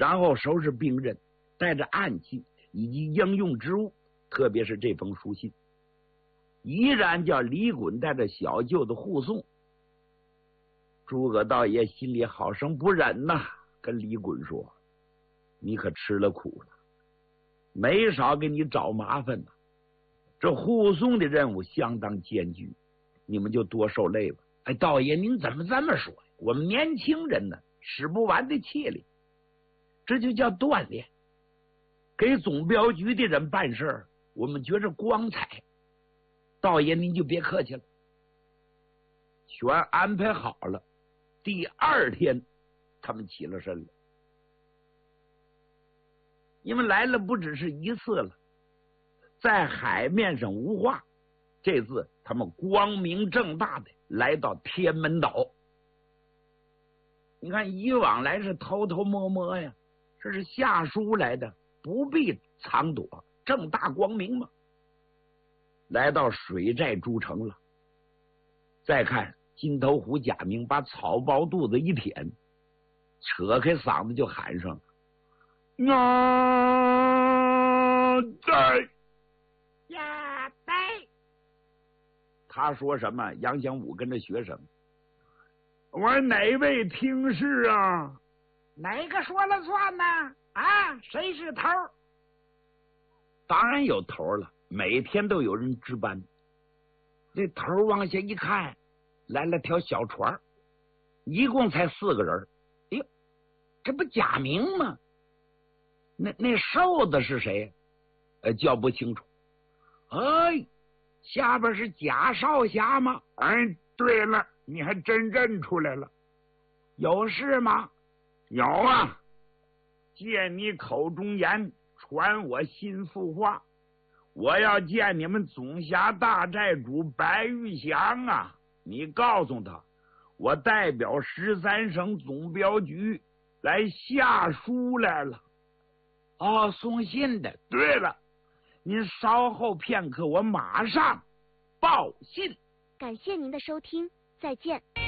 然后收拾兵刃，带着暗器以及应用之物，特别是这封书信，依然叫李衮带着小舅子护送。诸葛道爷心里好生不忍呐，跟李衮说：“你可吃了苦了，没少给你找麻烦呢。这护送的任务相当艰巨，你们就多受累吧。”哎，道爷您怎么这么说呀？我们年轻人呢，使不完的气力，这就叫锻炼。给总镖局的人办事儿，我们觉着光彩。道爷您就别客气了，全安排好了。第二天，他们起了身了。因为来了不只是一次了，在海面上无话，这次他们光明正大的来到天门岛。你看以往来是偷偷摸摸呀，这是下书来的，不必藏躲，正大光明嘛。来到水寨诸城了，再看金头虎贾明把草包肚子一舔，扯开嗓子就喊上了：“啊，在呀，在！” 他说什么？杨祥武跟着学什么。我说哪位听事啊？ 哪个说了算呢？啊，谁是头？ 当然有头了，每天都有人值班。这头往下一看，来了条小船，一共才4个人。哎呦，这不贾明吗？那瘦子是谁？叫不清楚。哎，下边是贾少侠吗？ 哎，对了，你还真认出来了。 有事吗？ 有啊，借你口中言，传我心腹话。我要见你们总辖大寨主白玉祥啊！你告诉他，我代表13省总镖局来下书来了。 哦，送信的。 对了，您稍后片刻，我马上报信。 感谢您的收听，再见。